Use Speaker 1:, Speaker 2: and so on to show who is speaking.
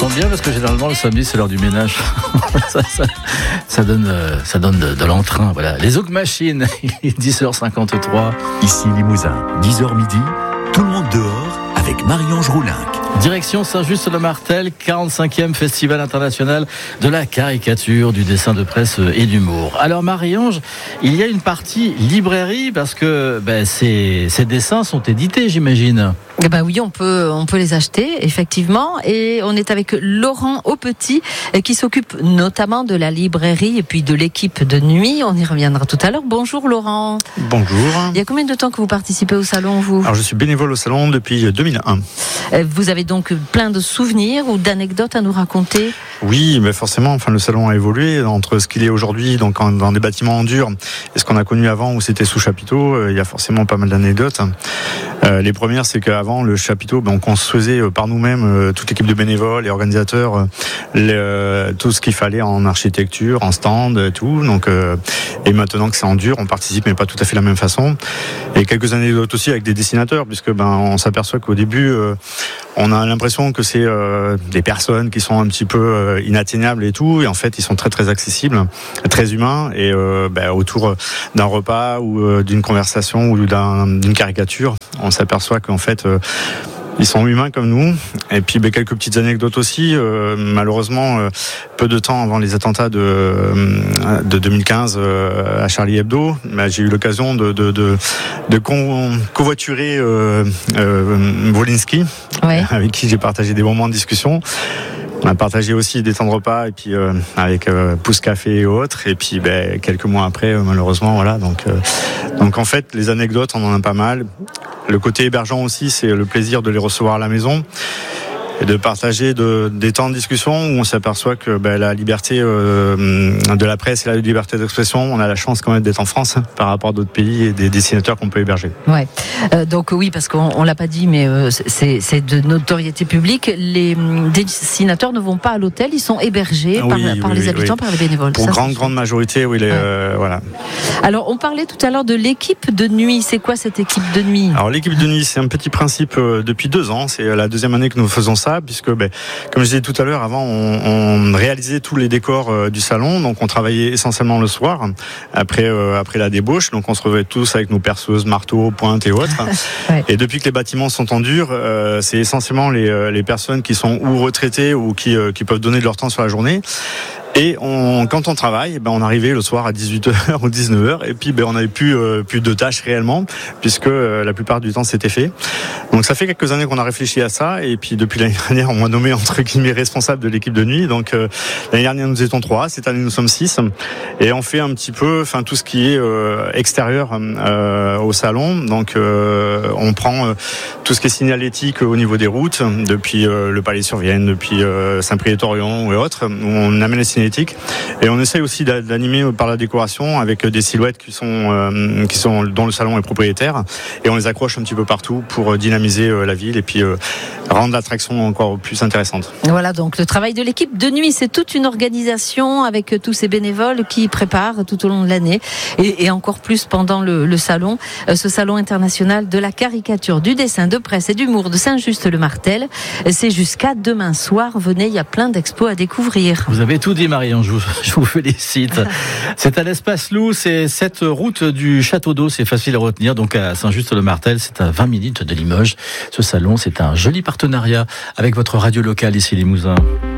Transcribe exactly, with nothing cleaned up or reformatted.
Speaker 1: tombe bien parce que généralement le samedi c'est l'heure du ménage. ça, ça, ça donne, ça donne de, de l'entrain. Voilà. Les Zouk Machines, il est dix heures cinquante-trois.
Speaker 2: Ici Limousin, dix heures midi, tout le monde dehors avec Marie-Ange Roulinck.
Speaker 1: Direction Saint-Just-le-Martel, quarante-cinquième Festival international de la caricature, du dessin de presse et d'humour. Alors Marie-Ange, il y a une partie librairie parce que ben, ces, ces dessins sont édités, j'imagine.
Speaker 3: Eh ben oui, on peut, on peut les acheter, effectivement. Et on est avec Laurent Aupetit, qui s'occupe notamment de la librairie et puis de l'équipe de nuit. On y reviendra tout à l'heure. Bonjour Laurent.
Speaker 4: Bonjour.
Speaker 3: Il y a combien de temps que vous participez au salon, vous ?
Speaker 4: Alors je suis bénévole au salon depuis deux mille un.
Speaker 3: Vous avez donc plein de souvenirs ou d'anecdotes à nous raconter ?
Speaker 4: Oui, mais forcément, enfin, le salon a évolué entre ce qu'il est aujourd'hui, donc en, dans des bâtiments en dur, et ce qu'on a connu avant où c'était sous chapiteau. Euh, il y a forcément pas mal d'anecdotes. Euh, les premières, c'est qu'avant le chapiteau, ben, on construisait euh, par nous-mêmes, euh, toute l'équipe de bénévoles et organisateurs, euh, les, euh, tout ce qu'il fallait en architecture, en stand, et tout. Donc, euh, et maintenant que c'est en dur, on participe, mais pas tout à fait de la même façon. Et quelques anecdotes aussi avec des dessinateurs, puisque ben on s'aperçoit qu'au début, euh, on a l'impression que c'est euh, des personnes qui sont un petit peu euh, inatteignables et tout, et en fait ils sont très très accessibles, très humains, et euh, ben, autour d'un repas ou euh, d'une conversation ou d'un, d'une caricature, on s'aperçoit qu'en fait euh, ils sont humains comme nous. Et puis ben, quelques petites anecdotes aussi. Euh, malheureusement, euh, peu de temps avant les attentats de, euh, de deux mille quinze euh, à Charlie Hebdo, ben, j'ai eu l'occasion de, de, de, de con, covoiturer euh, euh, Wolinski,
Speaker 3: ouais.
Speaker 4: avec qui j'ai partagé des moments de discussion. On a partagé aussi des temps de repas et puis euh, avec euh, Pouce Café et autres. Et puis ben, quelques mois après, euh, malheureusement, voilà. Donc, euh, donc en fait, les anecdotes, on en a pas mal. Le côté hébergeant aussi, c'est le plaisir de les recevoir à la maison et de partager de, des temps de discussion où on s'aperçoit que ben, la liberté euh, de la presse et la liberté d'expression, on a la chance quand même d'être en France hein, par rapport à d'autres pays et des dessinateurs qu'on peut héberger.
Speaker 3: Ouais. Euh, donc oui, parce qu'on on l'a pas dit, mais euh, c'est, c'est de notoriété publique. Les dessinateurs ne vont pas à l'hôtel, ils sont hébergés
Speaker 4: oui,
Speaker 3: par,
Speaker 4: oui,
Speaker 3: par les
Speaker 4: oui,
Speaker 3: habitants,
Speaker 4: oui.
Speaker 3: par les bénévoles.
Speaker 4: Pour
Speaker 3: ça,
Speaker 4: grande grande majorité, oui, les, ouais. euh, voilà.
Speaker 3: Alors on parlait tout à l'heure de l'équipe de nuit. C'est quoi cette équipe de nuit ?
Speaker 4: Alors l'équipe de nuit, c'est un petit principe euh, depuis deux ans. C'est la deuxième année que nous faisons ça, puisque, ben, comme je disais tout à l'heure, avant, on, on réalisait tous les décors euh, du salon, donc on travaillait essentiellement le soir, après euh, après la débauche. Donc on se retrouvait tous avec nos perceuses, marteaux, pointes et autres. ouais. Et depuis que les bâtiments sont en dur, euh, c'est essentiellement les les personnes qui sont ou retraitées ou qui euh, qui peuvent donner de leur temps sur la journée. Et on, quand on travaille, ben on arrivait le soir à dix-huit heures ou dix-neuf heures, et puis ben on n'avait plus euh, plus de tâches réellement, puisque euh, la plupart du temps c'était fait. Donc ça fait quelques années qu'on a réfléchi à ça, et puis depuis l'année dernière, on m'a nommé entre guillemets responsable de l'équipe de nuit. Donc euh, l'année dernière nous étions trois, cette année nous sommes six, et on fait un petit peu, enfin tout ce qui est euh, extérieur euh, au salon. Donc euh, on prend euh, tout ce qui est signalétique au niveau des routes, depuis euh, le Palais sur Vienne, depuis euh, Saint-Priest-Orion et autres, où on amène les signalétiques. Et on essaye aussi d'animer par la décoration avec des silhouettes qui sont, euh, qui sont dont le salon est propriétaire, et on les accroche un petit peu partout pour dynamiser la ville et puis euh, rendre l'attraction encore plus intéressante.
Speaker 3: Voilà, donc le travail de l'équipe de nuit, c'est toute une organisation avec tous ces bénévoles qui préparent tout au long de l'année et, et encore plus pendant le, le salon, ce salon international de la caricature, du dessin, de presse et d'humour de Saint-Just-le-Martel. C'est jusqu'à demain soir. Venez, il y a plein d'expos à découvrir.
Speaker 1: Vous avez tout dit, Marie-Ange, je vous, je vous félicite. C'est à l'Espace Loup, c'est cette route du Château d'Eau, c'est facile à retenir, donc à Saint-Just-le-Martel, c'est à vingt minutes de Limoges. Ce salon, c'est un joli partenariat avec votre radio locale ici Limousin.